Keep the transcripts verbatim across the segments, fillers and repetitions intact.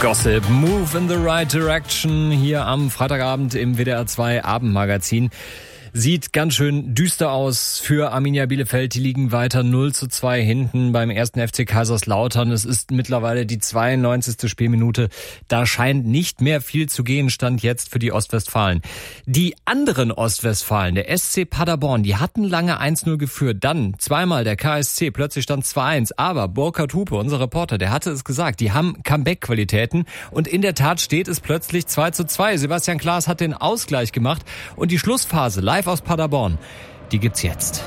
Gossip, Move in the Right Direction hier am Freitagabend im W D R zwei Abendmagazin. Sieht ganz schön düster aus für Arminia Bielefeld. Die liegen weiter null zu zwei hinten beim ersten F C Kaiserslautern. Es ist mittlerweile die zweiundneunzigste Spielminute. Da scheint nicht mehr viel zu gehen, Stand jetzt für die Ostwestfalen. Die anderen Ostwestfalen, der S C Paderborn, die hatten lange eins null geführt. Dann zweimal der K S C, plötzlich stand zwei eins. Aber Burkhard Hupe, unser Reporter, der hatte es gesagt, die haben Comeback-Qualitäten. Und in der Tat steht es plötzlich zwei zu zwei. Sebastian Klaas hat den Ausgleich gemacht. Und die Schlussphase live aus Paderborn, die gibt's jetzt.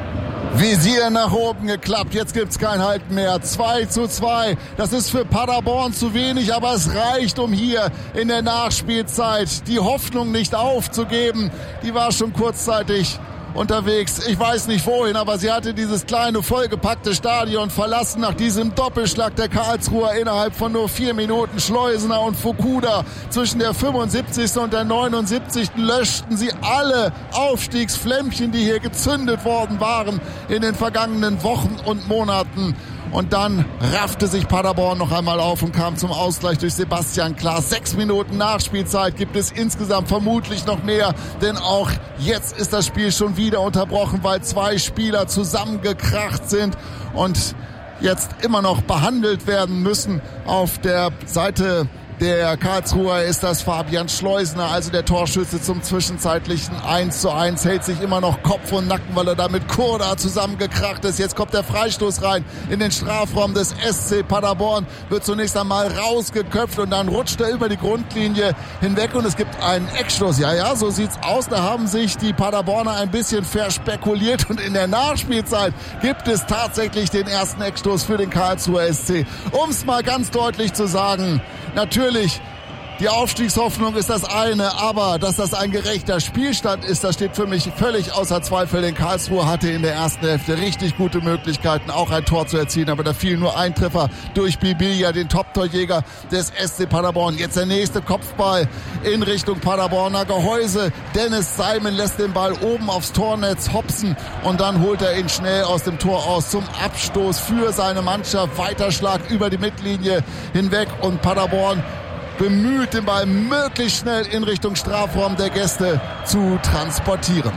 Visier nach oben geklappt, jetzt gibt's kein Halten mehr. zwei zu zwei, das ist für Paderborn zu wenig, aber es reicht, um hier in der Nachspielzeit die Hoffnung nicht aufzugeben. Die war schon kurzzeitig unterwegs, ich weiß nicht wohin, aber sie hatte dieses kleine, vollgepackte Stadion verlassen nach diesem Doppelschlag der Karlsruher innerhalb von nur vier Minuten. Schleusener und Fukuda zwischen der fünfundsiebzigsten und der neunundsiebzigsten löschten sie alle Aufstiegsflämmchen, die hier gezündet worden waren in den vergangenen Wochen und Monaten. Und dann raffte sich Paderborn noch einmal auf und kam zum Ausgleich durch Sebastian Klaas. Sechs Minuten Nachspielzeit gibt es insgesamt vermutlich noch mehr, denn auch jetzt ist das Spiel schon wieder unterbrochen, weil zwei Spieler zusammengekracht sind und jetzt immer noch behandelt werden müssen. Auf der Seite der Karlsruher ist das Fabian Schleusener, also der Torschütze zum zwischenzeitlichen eins zu eins, hält sich immer noch Kopf und Nacken, weil er da mit Kurda zusammengekracht ist. Jetzt kommt der Freistoß rein in den Strafraum des S C Paderborn, wird zunächst einmal rausgeköpft und dann rutscht er über die Grundlinie hinweg und es gibt einen Eckstoß. Ja, ja, so sieht's aus. Da haben sich die Paderborner ein bisschen verspekuliert und in der Nachspielzeit gibt es tatsächlich den ersten Eckstoß für den Karlsruher S C. Um es mal ganz deutlich zu sagen, natürlich, die Aufstiegshoffnung ist das eine, aber dass das ein gerechter Spielstand ist, das steht für mich völlig außer Zweifel. Denn Karlsruhe hatte in der ersten Hälfte richtig gute Möglichkeiten, auch ein Tor zu erzielen. Aber da fiel nur ein Treffer durch Bibilia, den Top-Torjäger des S C Paderborn. Jetzt der nächste Kopfball in Richtung Paderborner Gehäuse. Dennis Simon lässt den Ball oben aufs Tornetz hopsen und dann holt er ihn schnell aus dem Tor aus zum Abstoß für seine Mannschaft. Weiterschlag über die Mittellinie hinweg und Paderborn bemüht, den Ball möglichst schnell in Richtung Strafraum der Gäste zu transportieren.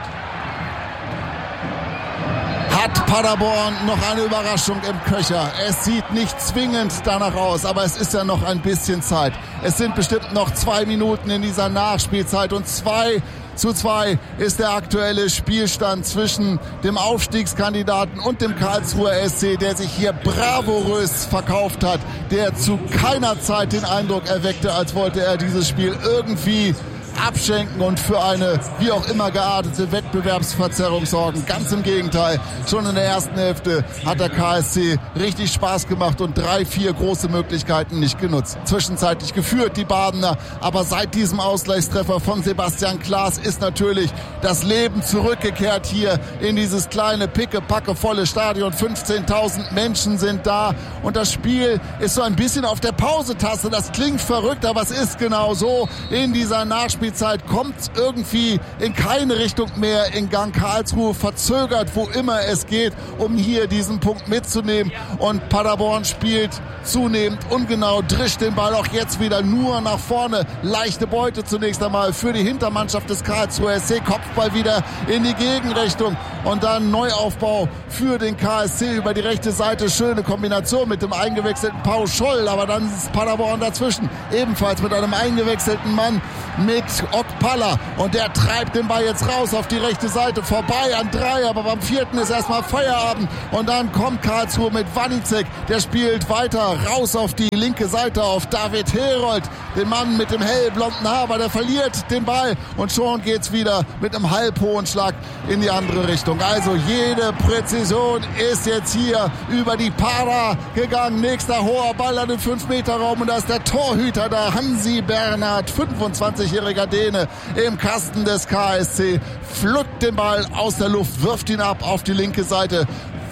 Hat Paderborn noch eine Überraschung im Köcher? Es sieht nicht zwingend danach aus, aber es ist ja noch ein bisschen Zeit. Es sind bestimmt noch zwei Minuten in dieser Nachspielzeit und zwei zu zwei ist der aktuelle Spielstand zwischen dem Aufstiegskandidaten und dem Karlsruher S C, der sich hier bravourös verkauft hat, der zu keiner Zeit den Eindruck erweckte, als wollte er dieses Spiel irgendwie abschenken und für eine wie auch immer geartete Wettbewerbsverzerrung sorgen. Ganz im Gegenteil. Schon in der ersten Hälfte hat der K S C richtig Spaß gemacht und drei, vier große Möglichkeiten nicht genutzt. Zwischenzeitlich geführt die Badener, aber seit diesem Ausgleichstreffer von Sebastian Klaas ist natürlich das Leben zurückgekehrt hier in dieses kleine, pickepackevolle Stadion. fünfzehntausend Menschen sind da und das Spiel ist so ein bisschen auf der Pausetaste. Das klingt verrückt, aber es ist genau so. In dieser Nachspielzeit kommt irgendwie in keine Richtung mehr in Gang. Karlsruhe verzögert, wo immer es geht, um hier diesen Punkt mitzunehmen. Und Paderborn spielt zunehmend ungenau, drischt den Ball auch jetzt wieder nur nach vorne. Leichte Beute zunächst einmal für die Hintermannschaft des Karlsruher S C. Kopfball wieder in die Gegenrichtung und dann Neuaufbau für den K S C über die rechte Seite. Schöne Kombination mit dem eingewechselten Pau Scholl, aber dann ist Paderborn dazwischen. Ebenfalls mit einem eingewechselten Mann mit Okpala und der treibt den Ball jetzt raus auf die rechte Seite vorbei an drei, aber beim vierten ist erstmal Feierabend und dann kommt Karlsruhe mit Wanicek, der spielt weiter raus auf die linke Seite auf David Herold, den Mann mit dem hellblonden Haar, aber der verliert den Ball und schon geht's wieder mit einem halbhohen Schlag in die andere Richtung. Also jede Präzision ist jetzt hier über die Para gegangen. Nächster hoher Ball an den fünf Meter Raum und da ist der Torhüter da, Hansi Bernhard, fünfundzwanzigjähriger Däne im Kasten des K S C, pflückt den Ball aus der Luft, wirft ihn ab auf die linke Seite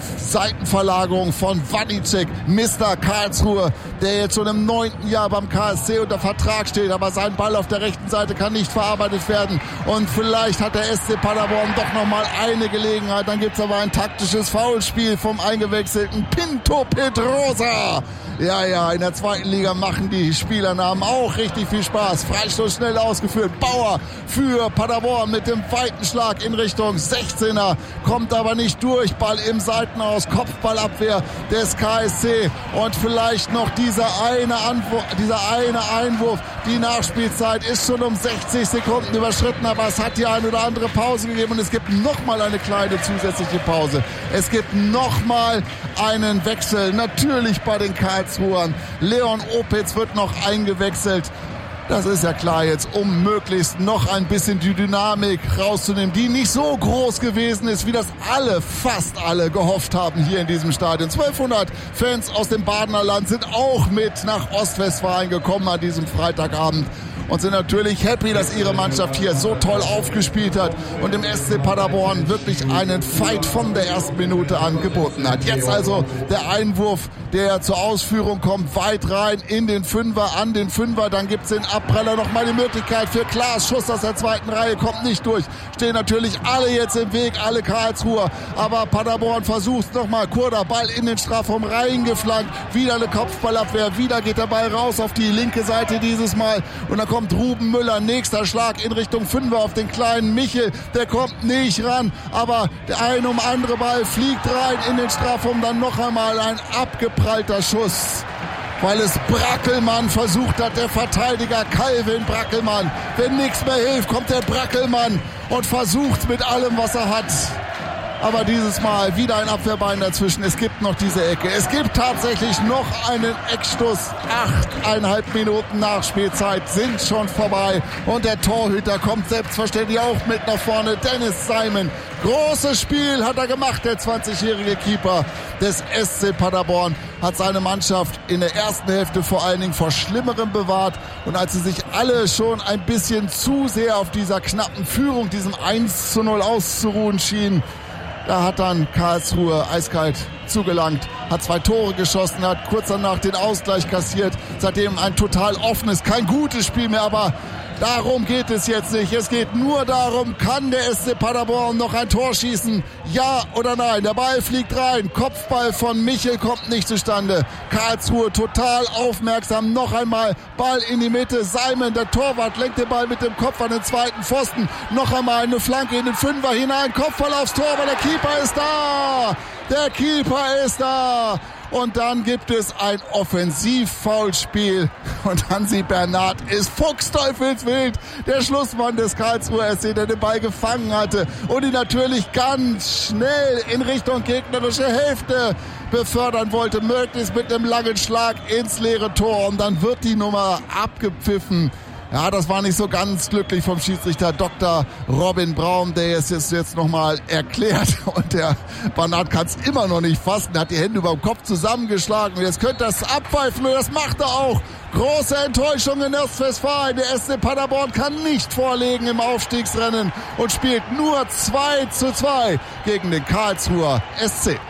Seitenverlagerung von Wanicek, Mister Karlsruhe, der jetzt schon im neunten Jahr beim K S C unter Vertrag steht, aber sein Ball auf der rechten Seite kann nicht verarbeitet werden und vielleicht hat der S C Paderborn doch nochmal eine Gelegenheit, dann gibt es aber ein taktisches Foulspiel vom eingewechselten Pinto Pedrosa. Ja, ja, in der zweiten Liga machen die Spielernamen auch richtig viel Spaß. Freistoß schnell ausgeführt. Bauer für Paderborn mit dem weiten Schlag in Richtung sechzehner. Kommt aber nicht durch. Ball im Seitenaus. Kopfballabwehr des K S C. Und vielleicht noch dieser eine, Anwurf, dieser eine Einwurf. Die Nachspielzeit ist schon um sechzig Sekunden überschritten. Aber es hat hier eine oder andere Pause gegeben. Und es gibt nochmal eine kleine zusätzliche Pause. Es gibt nochmal einen Wechsel. Natürlich bei den Karlsruhern. Leon Opitz wird noch eingewechselt. Das ist ja klar jetzt, um möglichst noch ein bisschen die Dynamik rauszunehmen, die nicht so groß gewesen ist, wie das alle, fast alle gehofft haben hier in diesem Stadion. zwölfhundert Fans aus dem Badener Land sind auch mit nach Ostwestfalen gekommen an diesem Freitagabend und sind natürlich happy, dass ihre Mannschaft hier so toll aufgespielt hat und dem S C Paderborn wirklich einen Fight von der ersten Minute an geboten hat. Jetzt also der Einwurf, der zur Ausführung kommt, weit rein in den Fünfer, an den Fünfer, dann gibt's den Abpraller, nochmal die Möglichkeit für Klaas, Schuss aus der zweiten Reihe, kommt nicht durch, stehen natürlich alle jetzt im Weg, alle Karlsruher, aber Paderborn versucht nochmal, Kurda, Ball in den Strafraum reingeflankt, wieder eine Kopfballabwehr, wieder geht der Ball raus auf die linke Seite dieses Mal und dann kommt Ruben Müller, nächster Schlag in Richtung Fünfer auf den kleinen Michel, der kommt nicht ran, aber der ein um andere Ball fliegt rein in den Strafraum, dann noch einmal ein abgeprallter Schuss, weil es Brackelmann versucht hat, der Verteidiger Calvin Brackelmann. Wenn nichts mehr hilft, kommt der Brackelmann und versucht mit allem, was er hat. Aber dieses Mal wieder ein Abwehrbein dazwischen. Es gibt noch diese Ecke. Es gibt tatsächlich noch einen Eckstoß. Achteinhalb Minuten Nachspielzeit sind schon vorbei. Und der Torhüter kommt selbstverständlich auch mit nach vorne. Dennis Simon. Großes Spiel hat er gemacht, der zwanzigjährige Keeper des S C Paderborn. Hat seine Mannschaft in der ersten Hälfte vor allen Dingen vor Schlimmerem bewahrt. Und als sie sich alle schon ein bisschen zu sehr auf dieser knappen Führung, diesem eins zu null auszuruhen schienen, da hat dann Karlsruhe eiskalt zugelangt, hat zwei Tore geschossen, hat kurz danach den Ausgleich kassiert. Seitdem ein total offenes, kein gutes Spiel mehr, aber darum geht es jetzt nicht. Es geht nur darum, kann der S C Paderborn noch ein Tor schießen? Ja oder nein? Der Ball fliegt rein. Kopfball von Michel kommt nicht zustande. Karlsruhe total aufmerksam. Noch einmal Ball in die Mitte. Simon, der Torwart, lenkt den Ball mit dem Kopf an den zweiten Pfosten. Noch einmal eine Flanke in den Fünfer hinein. Kopfball aufs Tor, aber der Keeper ist da. Der Keeper ist da. Und dann gibt es ein Offensiv-Foulspiel. Und Hansi Bernhard ist fuchsteufelswild. Der Schlussmann des Karlsruher S C, der den Ball gefangen hatte. Und ihn natürlich ganz schnell in Richtung gegnerische Hälfte befördern wollte. Möglichst mit einem langen Schlag ins leere Tor. Und dann wird die Nummer abgepfiffen. Ja, das war nicht so ganz glücklich vom Schiedsrichter Doktor Robin Braun, der es jetzt, jetzt nochmal erklärt. Und der Bernhard kann es immer noch nicht fassen. Er hat die Hände über dem Kopf zusammengeschlagen. Und jetzt könnte das abpfeifen und das macht er auch. Große Enttäuschung in Ostwestfalen. Der S C Paderborn kann nicht vorlegen im Aufstiegsrennen und spielt nur zwei zu zwei gegen den Karlsruher S C.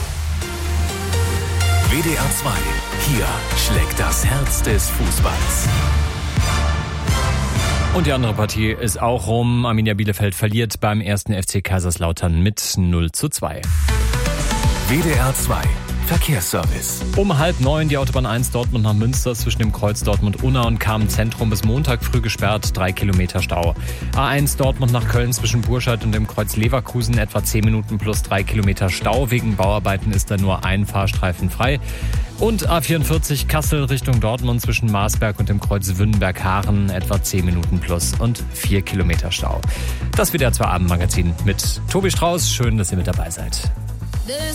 W D R zwei. Hier schlägt das Herz des Fußballs. Und die andere Partie ist auch rum. Arminia Bielefeld verliert beim ersten F C Kaiserslautern mit null zu zwei. W D R zwei Verkehrsservice. Um halb neun die Autobahn eins Dortmund nach Münster zwischen dem Kreuz Dortmund-Unna und Kamen-Zentrum bis Montag früh gesperrt, drei Kilometer Stau. A eins Dortmund nach Köln zwischen Burscheid und dem Kreuz Leverkusen etwa zehn Minuten plus drei Kilometer Stau. Wegen Bauarbeiten ist da nur ein Fahrstreifen frei. Und A vierundvierzig Kassel Richtung Dortmund zwischen Marsberg und dem Kreuz Wünnenberg-Haaren etwa zehn Minuten plus und vier Kilometer Stau. Das W D R zwei Abendmagazin mit Tobi Strauß. Schön, dass ihr mit dabei seid.